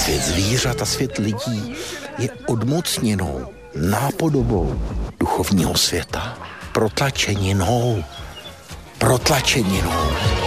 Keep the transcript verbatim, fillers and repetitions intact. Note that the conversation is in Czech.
Svět zvířat a svět lidí je odmocněnou, nápodobou duchovního světa. Protlačeninou. Protlačeninou.